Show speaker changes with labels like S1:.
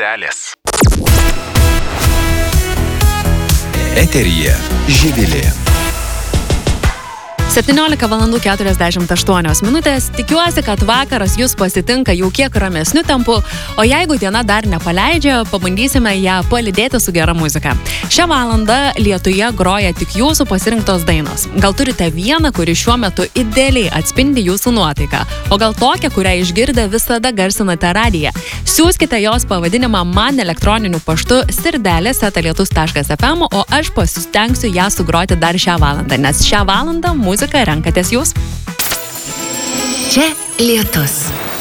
S1: Širdelės.
S2: Eteryje Živilė.
S3: 17:48. Tikiuosi, kad vakaras jūs pasitinka jau kiek ramesniu tempu, o jeigu diena dar nepaleidžia, pabandysime ją palydėti su gera muzika. Šią valandą lietuje groja tik jūsų pasirinktos dainos. Gal turite vieną, kuri šiuo metu idealiai atspindi jūsų nuotaiką, o gal tokią, kurią išgirdę visada garsinate radiją. Siųskite jos pavadinimą man elektroniniu paštu sirdelės@lietus.fm, o aš pasistengsiu ją sugroti dar šią valandą, nes šią valandą muziką renkatės jūs.
S4: Čia Lietus.